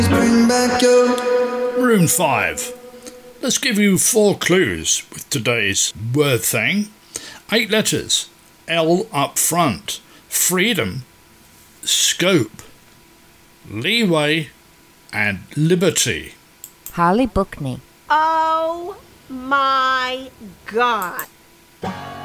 Bring back your Room 5. Let's give you 4 clues with today's word thing. 8 letters. L up front. Freedom, scope, leeway and liberty. Harley Buckney. Oh my God.